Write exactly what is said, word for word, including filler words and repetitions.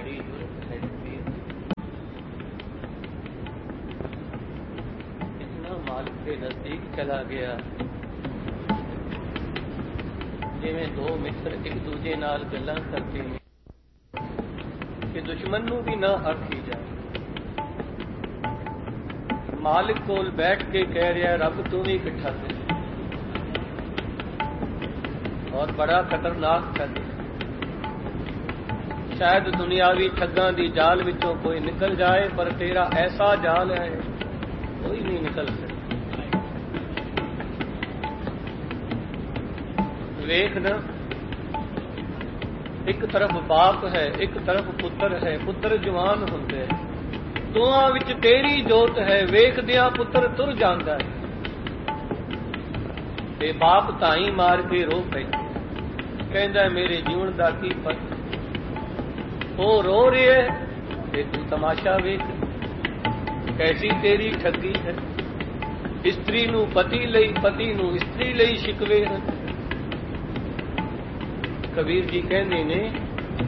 बड़ी जरूरत है कबीर। इतना मालिक के नजदीक चला गया जिवें दो मित्र एक दूजे नाल गल्लां करते हैं कि दुश्मन नूं भी ना आखी जाए। मालिक कोल बैठ के कह रहा रब तू भी इकट्ठा कर, और बड़ा खतरनाक ठग। शायद दुनियावी ठगां दी जाल विचों कोई निकल जाए, पर तेरा ऐसा जाल है कोई नहीं निकल सकता। वेख न, एक तरफ बाप है, एक तरफ पुत्र है। पुत्र जवान होंदे है, दोहां विच तेरी जोत है। वेखदियां पुत्र तुर जांदा है ते बाप ताई मार के रो पैंदा, कहंदा मेरे जीवन दा की फर्क। ओ रो रहे ते तू तमाशा वेख, कैसी तेरी ठगी है। स्त्री नूं पति लई, पति नूं स्त्री लई शिकवे हैं। कबीर जी कहंदे ने